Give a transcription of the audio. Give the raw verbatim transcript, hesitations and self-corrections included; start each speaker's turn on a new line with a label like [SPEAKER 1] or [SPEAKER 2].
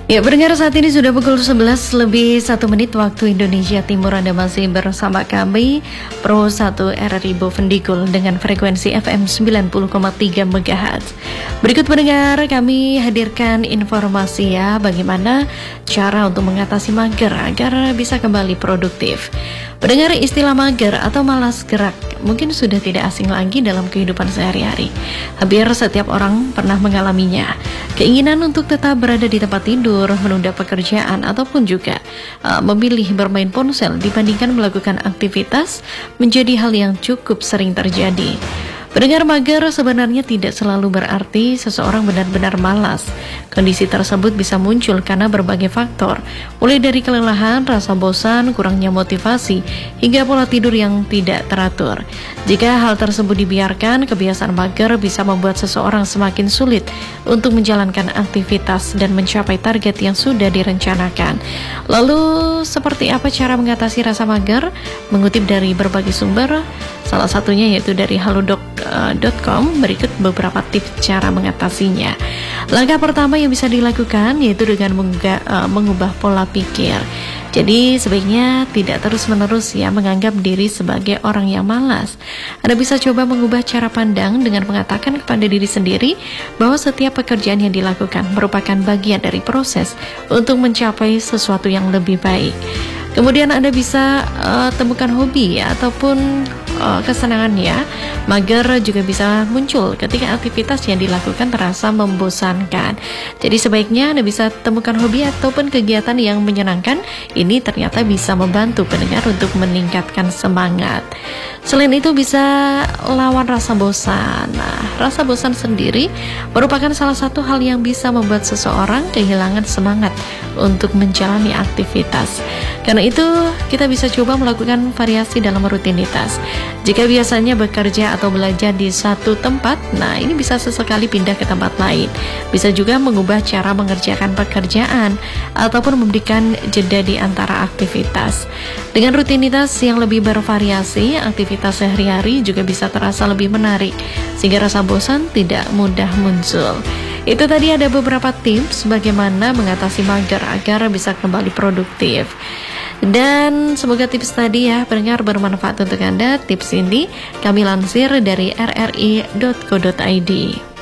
[SPEAKER 1] Ya, pendengar, saat ini sudah pukul sebelas lebih satu menit waktu Indonesia Timur. Anda masih bersama kami Pro satu R R I Bovendigul dengan frekuensi F M sembilan puluh koma tiga megahertz. Berikut pendengar, kami hadirkan informasi ya bagaimana cara untuk mengatasi mager agar bisa kembali produktif. Pendengar, istilah mager atau malas gerak mungkin sudah tidak asing lagi dalam kehidupan sehari-hari. Hampir setiap orang pernah mengalaminya. Keinginan untuk tetap berada di tempat tidur, menunda pekerjaan, ataupun juga uh, memilih bermain ponsel dibandingkan melakukan aktivitas menjadi hal yang cukup sering terjadi. Pendengar, mager sebenarnya tidak selalu berarti seseorang benar-benar malas. Kondisi tersebut bisa muncul karena berbagai faktor, mulai dari kelelahan, rasa bosan, kurangnya motivasi, hingga pola tidur yang tidak teratur. Jika hal tersebut dibiarkan, kebiasaan mager bisa membuat seseorang semakin sulit untuk menjalankan aktivitas dan mencapai target yang sudah direncanakan. Lalu, seperti apa cara mengatasi rasa mager? Mengutip dari berbagai sumber, salah satunya yaitu dari halodoc dot com, berikut beberapa tips cara mengatasinya. Langkah pertama yang bisa dilakukan yaitu dengan mengubah, uh, mengubah pola pikir. Jadi sebaiknya tidak terus-menerus ya menganggap diri sebagai orang yang malas. Anda bisa coba mengubah cara pandang dengan mengatakan kepada diri sendiri bahwa setiap pekerjaan yang dilakukan merupakan bagian dari proses untuk mencapai sesuatu yang lebih baik. Kemudian Anda bisa uh, temukan hobi ya, ataupun uh, kesenangan ya. Mager juga bisa muncul ketika aktivitas yang dilakukan terasa membosankan. Jadi sebaiknya Anda bisa temukan hobi ataupun kegiatan yang menyenangkan. Ini ternyata bisa membantu pendengar untuk meningkatkan semangat. Selain itu bisa lawan rasa bosan. Nah, rasa bosan sendiri merupakan salah satu hal yang bisa membuat seseorang kehilangan semangat untuk menjalani aktivitas. Karena itu, kita bisa coba melakukan variasi dalam rutinitas. Jika biasanya bekerja atau belajar di satu tempat, nah ini bisa sesekali pindah ke tempat lain. Bisa juga mengubah cara mengerjakan pekerjaan ataupun memberikan jeda di antara aktivitas. Dengan rutinitas yang lebih bervariasi, aktivitas sehari-hari juga bisa terasa lebih menarik, sehingga rasa bosan tidak mudah muncul. Itu tadi ada beberapa tips bagaimana mengatasi mager agar bisa kembali produktif. Dan semoga tips tadi ya pendengar bermanfaat untuk Anda. Tips ini kami lansir dari r r i dot co dot i d.